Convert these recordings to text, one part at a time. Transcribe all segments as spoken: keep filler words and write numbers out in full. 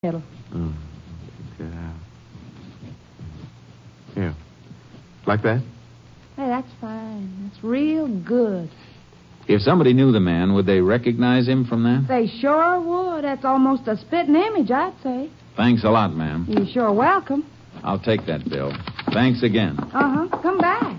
Kettle. Oh, okay. Here. Like that? Hey, that's fine. That's real good. If somebody knew the man, would they recognize him from that? They sure would. That's almost a spitting image, I'd say. Thanks a lot, ma'am. You're sure welcome. I'll take that bill. Thanks again. Uh-huh. Come back.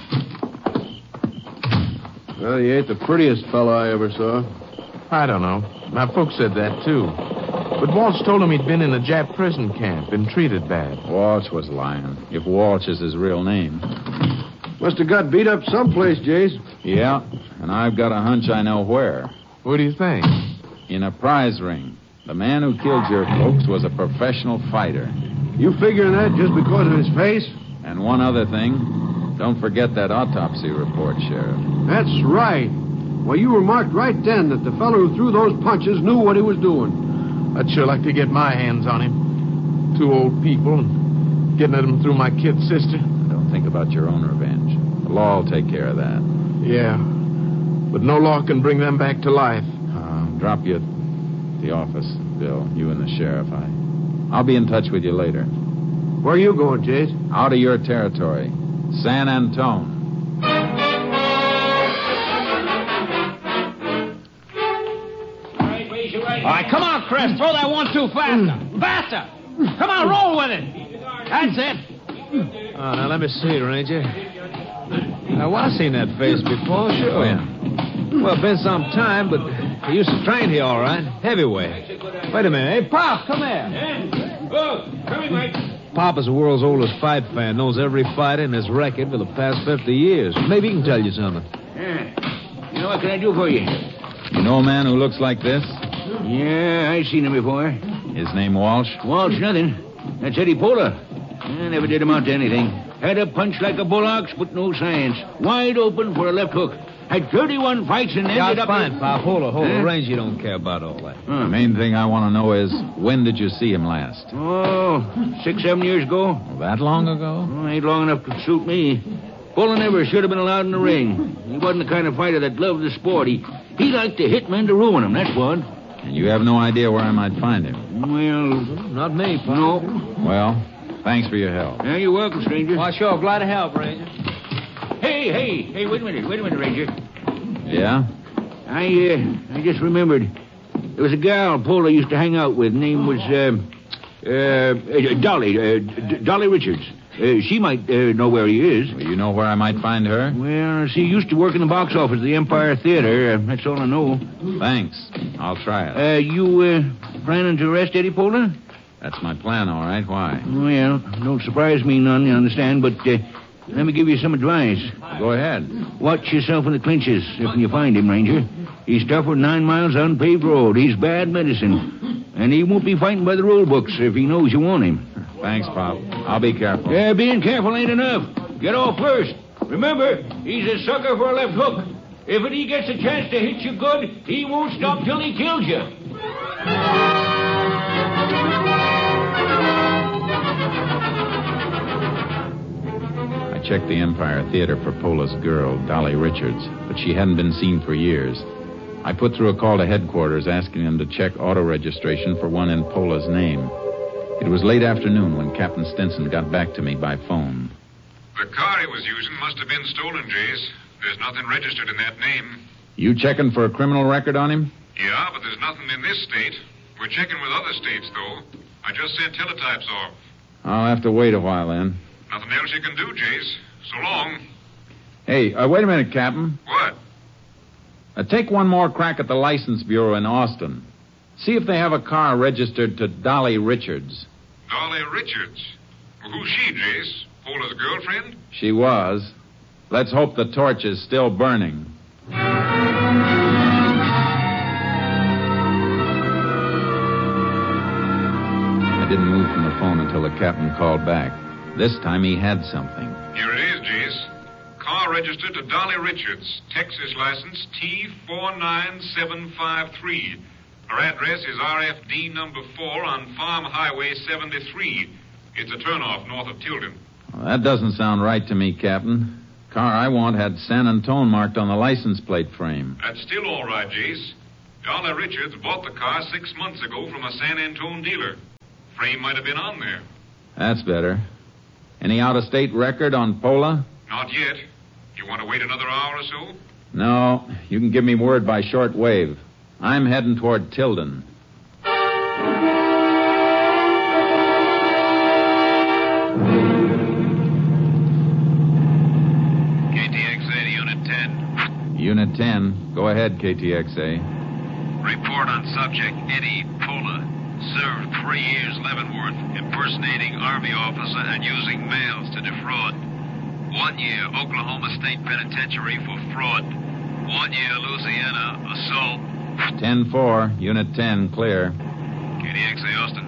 Well, he ain't the prettiest fellow I ever saw. I don't know. My folks said that, too. But Walsh told him he'd been in a Jap prison camp, been treated bad. Walsh was lying, if Walsh is his real name. Must have got beat up someplace, Jace. Yeah, and I've got a hunch I know where. What do you think? In a prize ring. The man who killed your folks was a professional fighter. You figuring that just because of his face? And one other thing, don't forget that autopsy report, Sheriff. That's right. Well, you remarked right then that the fellow who threw those punches knew what he was doing. I'd sure like to get my hands on him. Two old people, and getting at him through my kid sister. Don't think about your own revenge. The law will take care of that. Yeah, but no law can bring them back to life. Uh, drop you at the office, Bill, you and the sheriff. I, I'll be in touch with you later. Where are you going, Jace? Out of your territory. San Antone. All right, come on, Chris. Throw that one two faster. Faster. Come on, roll with it. That's it. Oh, now let me see, Ranger. Now, well, I've seen that face before, sure. Oh, yeah. Well, been some time, but he used to train here, all right. Heavyweight. Wait a minute. Hey, Pop, come here. Yeah. Oh, come in, Mike. Pop is the world's oldest fight fan, knows every fighter in his record for the past fifty years. Maybe he can tell you something. Yeah. You know, what can I do for you? You know a man who looks like this? Yeah, I seen him before. His name Walsh? Walsh, nothing. That's Eddie Pola. I never did amount to anything. Had a punch like a bullocks, but no science. Wide open for a left hook. Had thirty-one fights and ended Yeah, up... fine, Pop. Hold it, hold it. Huh? Ranger don't care about all that. The main thing I want to know is, when did you see him last? Oh, six, seven years ago. Well, that long ago? Oh, ain't long enough to suit me. Pola never should have been allowed in the ring. He wasn't the kind of fighter that loved the sport. He, he liked to hit men to ruin them, that's what. And you have no idea where I might find him? Well, Not me, Pop. no. Well, thanks for your help. Yeah, you're welcome, stranger. Why, sure. Glad to help, Ranger. Hey, hey, hey, wait a minute, wait a minute, Ranger. Yeah? I, uh, I just remembered. There was a gal Pola used to hang out with. Name was, uh, uh, Dolly, uh, D- Dolly Richards. Uh, she might uh, know where he is. Well, you know where I might find her? Well, she used to work in the box office of the Empire Theater. Uh, that's all I know. Thanks. I'll try it. Uh, you, uh, planning to arrest Eddie Pola? That's my plan, all right. Why? Well, don't surprise me none, you understand, but, uh, let me give you some advice. Go ahead. Watch yourself in the clinches if you find him, Ranger. He's tougher than nine miles on paved road. He's bad medicine. And he won't be fighting by the rule books if he knows you want him. Thanks, Pop. I'll be careful. Yeah, being careful ain't enough. Get off first. Remember, he's a sucker for a left hook. If he gets a chance to hit you good, he won't stop till he kills you. I checked the Empire Theater for Pola's girl, Dolly Richards, but she hadn't been seen for years. I put through a call to headquarters asking them to check auto registration for one in Pola's name. It was late afternoon when Captain Stinson got back to me by phone. The car he was using must have been stolen, Jace. There's nothing registered in that name. You checking for a criminal record on him? Yeah, but there's nothing in this state. We're checking with other states, though. I just sent teletypes off. I'll have to wait a while then. Nothing else you can do, Jace. So long. Hey, uh, wait a minute, Captain. What? Uh, take one more crack at the license bureau in Austin. See if they have a car registered to Dolly Richards. Dolly Richards. Well, who's she, Jace? Pola's girlfriend? She was. Let's hope the torch is still burning. I didn't move from the phone until the captain called back. This time he had something. Here it is, Jace. Car registered to Dolly Richards. Texas license T four nine seven five three. Her address is R F D number four on Farm Highway seventy-three. It's a turnoff north of Tilden. Well, that doesn't sound right to me, Captain. Car I want had San Antone marked on the license plate frame. That's still all right, Jace. Dolly Richards bought the car six months ago from a San Antone dealer. Frame might have been on there. That's better. Any out-of-state record on Pola? Not yet. You want to wait another hour or so? No. You can give me word by short wave. I'm heading toward Tilden. K T X A to Unit ten. Unit ten. Go ahead, K T X A. Report on subject Eddie Pola. Served three years Leavenworth, impersonating Army officer and using mails to defraud. One year Oklahoma State Penitentiary for fraud. One year Louisiana assault. ten four. Unit ten. Clear. K T X A Austin.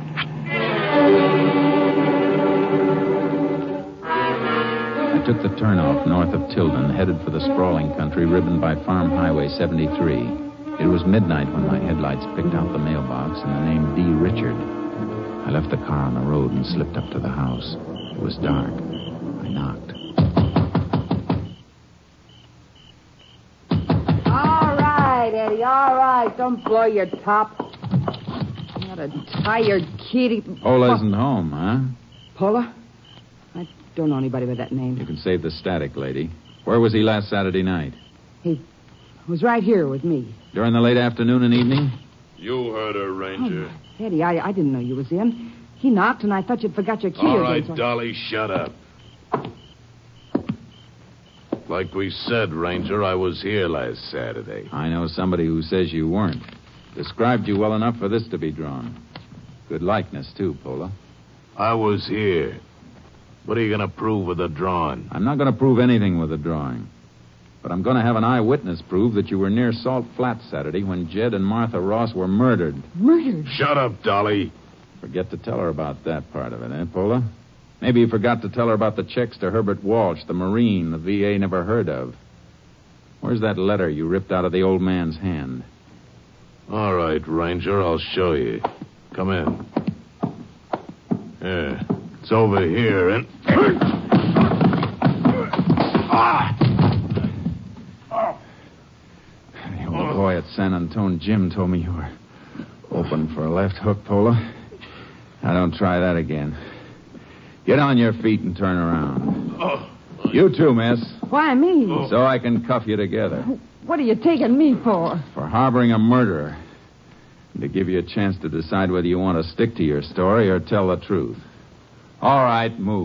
I took the turnoff north of Tilden, headed for the sprawling country ribboned by Farm Highway seventy-three. It was midnight when my headlights picked out the mailbox and the name D. Richard. I left the car on the road and slipped up to the house. It was dark. I knocked. All right, Eddie, all right. Don't blow your top. Not a tired kitty. Pola isn't home, huh? Pola? I don't know anybody by that You name. can save the static, lady. Where was he last Saturday night? He was right here with me. During the late afternoon and evening? You heard her, Ranger. Oh, Eddie, I, I didn't know you was in. He knocked, and I thought you'd forgot your key. All or right, something. Dolly, shut up. Like we said, Ranger, I was here last Saturday. I know somebody who says you weren't. Described you well enough for this to be drawn. Good likeness, too, Pola. I was here. What are you going to prove with the drawing? I'm not going to prove anything with the drawing. But I'm going to have an eyewitness prove that you were near Salt Flats Saturday when Jed and Martha Ross were murdered. Murdered? Shut up, Dolly. Forget to tell her about that part of it, eh, Pola? Maybe you forgot to tell her about the checks to Herbert Walsh, the Marine the V A never heard of. Where's that letter you ripped out of the old man's hand? All right, Ranger, I'll show you. Come in. Yeah, it's over here, and... ah! The old boy at San Antone Jim told me you were open for a left hook, Pola. Now, don't try that again. Get on your feet and turn around. Oh. You too, miss. Why me? So I can cuff you together. What are you taking me for? For harboring a murderer. And to give you a chance to decide whether you want to stick to your story or tell the truth. All right, move.